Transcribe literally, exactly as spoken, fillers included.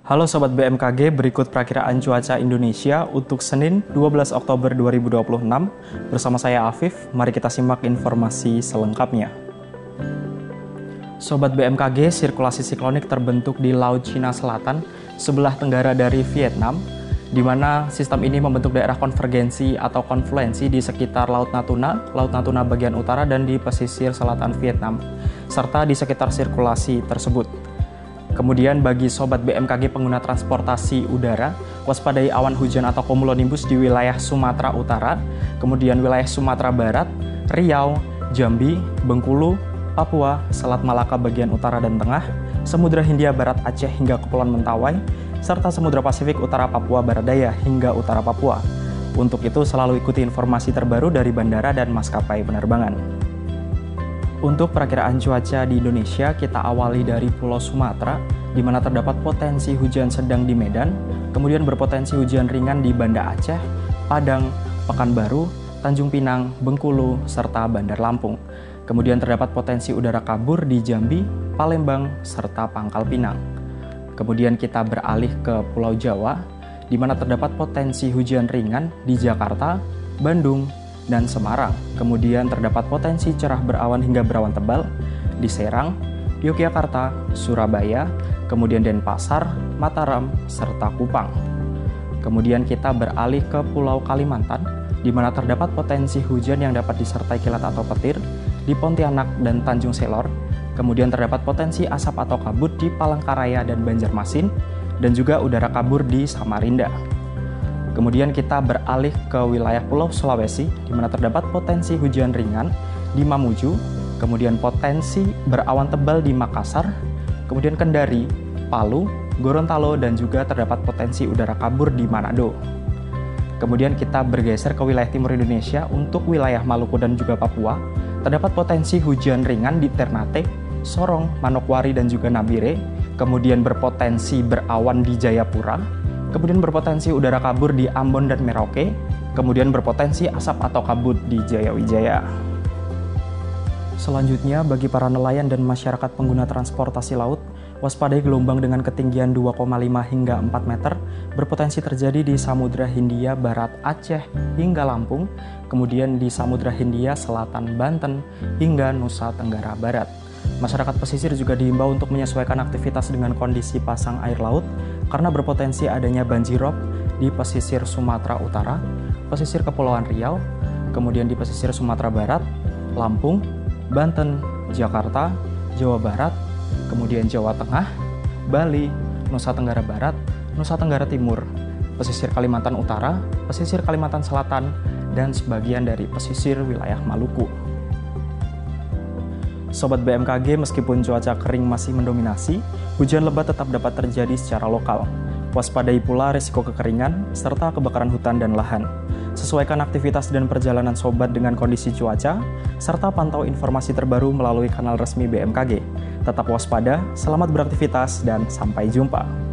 Halo Sobat B M K G, berikut perakiraan cuaca Indonesia untuk Senin dua belas Oktober dua ribu dua puluh enam. Bersama saya Afif, mari kita simak informasi selengkapnya. Sobat B M K G, sirkulasi siklonik terbentuk di Laut Cina Selatan, sebelah tenggara dari Vietnam, di mana sistem ini membentuk daerah konvergensi atau konfluensi di sekitar Laut Natuna, Laut Natuna bagian utara, dan di pesisir selatan Vietnam, serta di sekitar sirkulasi tersebut. Kemudian bagi Sobat B M K G pengguna transportasi udara, waspadai awan hujan atau cumulonimbus di wilayah Sumatera Utara, kemudian wilayah Sumatera Barat, Riau, Jambi, Bengkulu, Papua, Selat Malaka bagian utara dan tengah, Samudra Hindia Barat Aceh hingga Kepulauan Mentawai, serta Samudra Pasifik Utara Papua Barat Daya hingga Utara Papua. Untuk itu selalu ikuti informasi terbaru dari bandara dan maskapai penerbangan. Untuk perakiraan cuaca di Indonesia, kita awali dari Pulau Sumatera, di mana terdapat potensi hujan sedang di Medan, kemudian berpotensi hujan ringan di Banda Aceh, Padang, Pekanbaru, Tanjung Pinang, Bengkulu, serta Bandar Lampung. Kemudian terdapat potensi udara kabur di Jambi, Palembang, serta Pangkal Pinang. Kemudian kita beralih ke Pulau Jawa, di mana terdapat potensi hujan ringan di Jakarta, Bandung, dan Semarang. Kemudian terdapat potensi cerah berawan hingga berawan tebal di Serang, Yogyakarta, Surabaya, kemudian Denpasar, Mataram, serta Kupang. Kemudian kita beralih ke Pulau Kalimantan, di mana terdapat potensi hujan yang dapat disertai kilat atau petir di Pontianak dan Tanjung Selor. Kemudian terdapat potensi asap atau kabut di Palangkaraya dan Banjarmasin, dan juga udara kabur di Samarinda. Kemudian kita beralih ke wilayah Pulau Sulawesi, di mana terdapat potensi hujan ringan di Mamuju, kemudian potensi berawan tebal di Makassar, kemudian Kendari, Palu, Gorontalo, dan juga terdapat potensi udara kabur di Manado. Kemudian kita bergeser ke wilayah timur Indonesia. Untuk wilayah Maluku dan juga Papua, terdapat potensi hujan ringan di Ternate, Sorong, Manokwari, dan juga Nabire, kemudian berpotensi berawan di Jayapura, kemudian berpotensi udara kabur di Ambon dan Merauke, kemudian berpotensi asap atau kabut di Jayawijaya. Selanjutnya, bagi para nelayan dan masyarakat pengguna transportasi laut, waspadai gelombang dengan ketinggian dua koma lima hingga empat meter berpotensi terjadi di Samudra Hindia Barat Aceh hingga Lampung, kemudian di Samudra Hindia Selatan Banten hingga Nusa Tenggara Barat. Masyarakat pesisir juga diimbau untuk menyesuaikan aktivitas dengan kondisi pasang air laut karena berpotensi adanya banjirop di pesisir Sumatera Utara, pesisir Kepulauan Riau, kemudian di pesisir Sumatera Barat, Lampung, Banten, Jakarta, Jawa Barat, kemudian Jawa Tengah, Bali, Nusa Tenggara Barat, Nusa Tenggara Timur, pesisir Kalimantan Utara, pesisir Kalimantan Selatan, dan sebagian dari pesisir wilayah Maluku. Sobat B M K G, meskipun cuaca kering masih mendominasi, hujan lebat tetap dapat terjadi secara lokal. Waspadai pula risiko kekeringan serta kebakaran hutan dan lahan. Sesuaikan aktivitas dan perjalanan sobat dengan kondisi cuaca, serta pantau informasi terbaru melalui kanal resmi B M K G. Tetap waspada, selamat beraktivitas, dan sampai jumpa.